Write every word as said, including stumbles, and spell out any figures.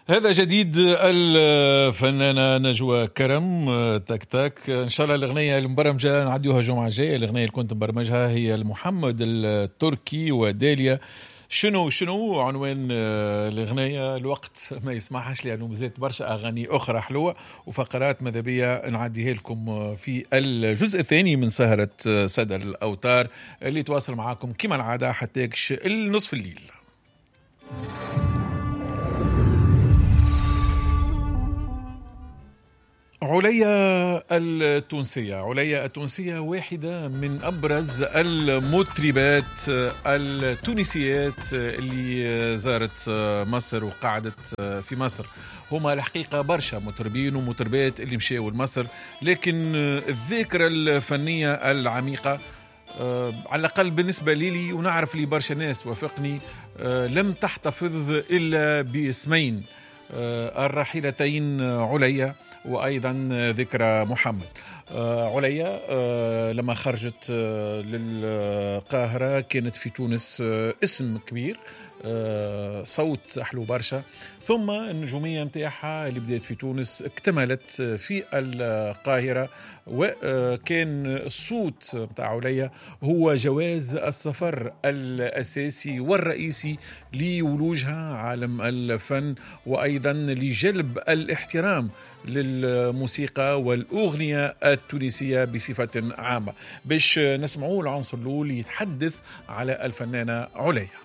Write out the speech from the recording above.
هذا جديد الفنانة نجوى كرم تك تك. إن شاء الله الأغنية المبرمجة نعديوها الجمعة الجاية. الأغنية اللي كنت مبرمجها هي المحمد التركي وداليا. شنو شنو عنوان الأغنية؟ الوقت ما يسمحش لأنه مازالت برشا أغاني أخرى حلوة وفقرات ماذا نعديها لكم في الجزء الثاني من سهرة سادة الأوتار اللي تواصل معاكم كما العادة حتى النصف الليل. عليا التونسية. عليا التونسية واحدة من أبرز المطربات التونسيات اللي زارت مصر وقعدت في مصر. هما الحقيقة برشا مطربين ومطربات اللي مشاوا لمصر، لكن الذاكرة الفنية العميقة أه على الأقل بالنسبة لي ونعرف لي برشا ناس وافقني أه لم تحتفظ إلا باسمين أه الراحلتين عليا وأيضا ذكرى محمد. آه عليا آه لما خرجت آه للقاهرة كانت في تونس آه اسم كبير، آه صوت أحلو برشا، ثم النجومية متاعها اللي بدأت في تونس اكتملت في القاهرة، وكان الصوت متاع عليا هو جواز السفر الأساسي والرئيسي لولوجها عالم الفن، وأيضا لجلب الاحترام للموسيقى والأغنية التونسية بصفة عامة. باش نسمعوا العنصر الأول يتحدث على الفنانة عليا.